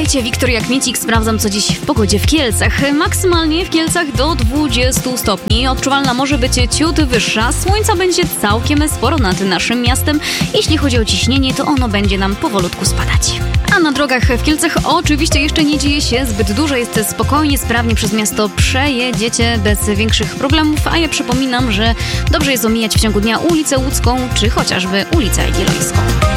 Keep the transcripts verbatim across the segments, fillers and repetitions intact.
Witajcie, Wiktoria Kmiecik. Sprawdzam, co dziś w pogodzie w Kielcach. Maksymalnie w Kielcach do dwudziestu stopni. Odczuwalna może być ciut wyższa. Słońca będzie całkiem sporo nad naszym miastem. Jeśli chodzi o ciśnienie, to ono będzie nam powolutku spadać. A na drogach w Kielcach oczywiście jeszcze nie dzieje się zbyt dużo. Jest spokojnie, sprawnie przez miasto przejedziecie bez większych problemów. A ja przypominam, że dobrze jest omijać w ciągu dnia ulicę Łódzką, czy chociażby ulicę Jagiellońską.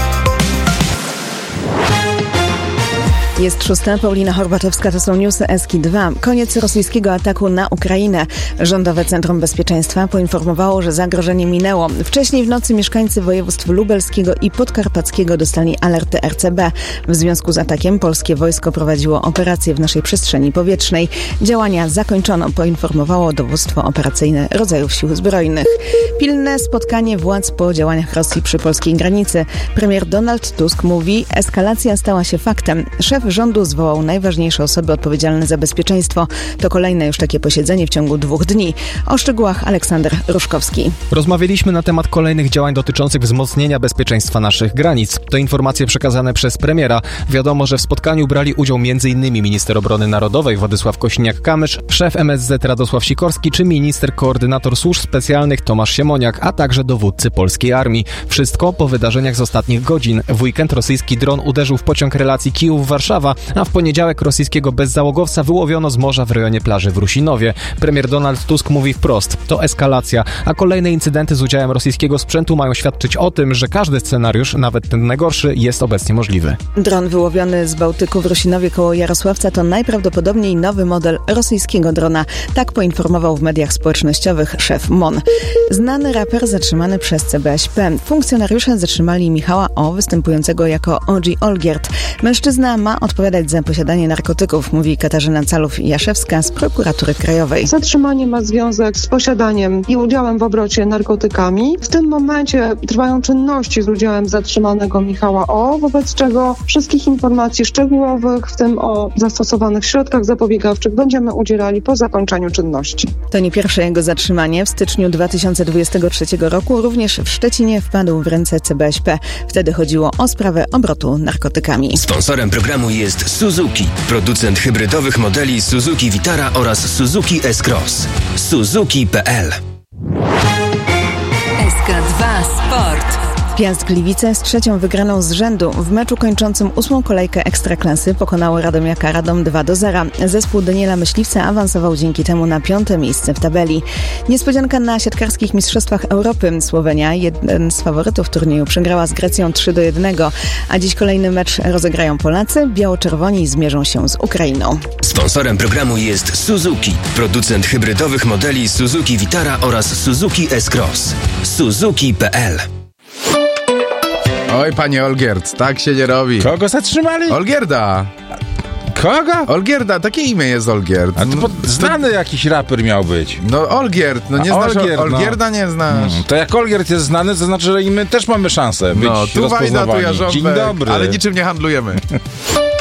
Jest szósta, Paulina Horbatowska, to są newsy Eski dwa. Koniec rosyjskiego ataku na Ukrainę. Rządowe Centrum Bezpieczeństwa poinformowało, że zagrożenie minęło. Wcześniej w nocy mieszkańcy województw lubelskiego i podkarpackiego dostali alerty R C B. W związku z atakiem polskie wojsko prowadziło operacje w naszej przestrzeni powietrznej. Działania zakończono, poinformowało dowództwo operacyjne rodzajów sił zbrojnych. Pilne spotkanie władz po działaniach Rosji przy polskiej granicy. Premier Donald Tusk mówi, eskalacja stała się faktem. Szef rządu zwołał najważniejsze osoby odpowiedzialne za bezpieczeństwo. To kolejne już takie posiedzenie w ciągu dwóch dni. O szczegółach Aleksander Ruszkowski. Rozmawialiśmy na temat kolejnych działań dotyczących wzmocnienia bezpieczeństwa naszych granic. To informacje przekazane przez premiera. Wiadomo, że w spotkaniu brali udział m.in. minister obrony narodowej Władysław Kosiniak-Kamysz, szef M S Z Radosław Sikorski czy minister koordynator służb specjalnych Tomasz Siemoniak, a także dowódcy polskiej armii. Wszystko po wydarzeniach z ostatnich godzin. W weekend rosyjski dron uderzył w pociąg relacji Kijów-Warszawa, a w poniedziałek rosyjskiego bezzałogowca wyłowiono z morza w rejonie plaży w Rusinowie. Premier Donald Tusk mówi wprost, to eskalacja, a kolejne incydenty z udziałem rosyjskiego sprzętu mają świadczyć o tym, że każdy scenariusz, nawet ten najgorszy, jest obecnie możliwy. Dron wyłowiony z Bałtyku w Rusinowie koło Jarosławca to najprawdopodobniej nowy model rosyjskiego drona. Tak poinformował w mediach społecznościowych szef M O N. Znany raper zatrzymany przez C B S P. Funkcjonariusze zatrzymali Michała O., występującego jako O G Olgierd. Mężczyzna ma odpowiadać za posiadanie narkotyków, mówi Katarzyna Calów-Jaszewska z Prokuratury Krajowej. Zatrzymanie ma związek z posiadaniem i udziałem w obrocie narkotykami. W tym momencie trwają czynności z udziałem zatrzymanego Michała O., wobec czego wszystkich informacji szczegółowych, w tym o zastosowanych środkach zapobiegawczych, będziemy udzielali po zakończeniu czynności. To nie pierwsze jego zatrzymanie. W styczniu dwa tysiące dwudziestego trzeciego roku również w Szczecinie wpadł w ręce C B S P. Wtedy chodziło o sprawę obrotu narkotykami. Sponsorem programu jest Suzuki, producent hybrydowych modeli Suzuki Vitara oraz Suzuki S-Cross. Suzuki kropka p l. S K dwa Sport. Piast Gliwice z trzecią wygraną z rzędu w meczu kończącym ósmą kolejkę Ekstraklasy pokonały Radomiaka Radom dwa do zera. Zespół Daniela Myśliwca awansował dzięki temu na piąte miejsce w tabeli. Niespodzianka na siatkarskich mistrzostwach Europy. Słowenia, jeden z faworytów turnieju, przegrała z Grecją trzy do jednego, a dziś kolejny mecz rozegrają Polacy. Biało-czerwoni zmierzą się z Ukrainą. Sponsorem programu jest Suzuki, producent hybrydowych modeli Suzuki Vitara oraz Suzuki S-Cross. Suzuki kropka p l. Oj, panie Olgierd, tak się nie robi. Kogo zatrzymali? Olgierda. Kogo? Olgierda, takie imię jest Olgierd. A to pod... znany to... jakiś raper miał być. No Olgierd, no nie A znasz Olgierd, Olgierda, no. Nie znasz. Hmm, to jak Olgierd jest znany, to znaczy, że i my też mamy szansę być no, tu wajda, tu jarząbek, Dzień dobry. Ale niczym nie handlujemy.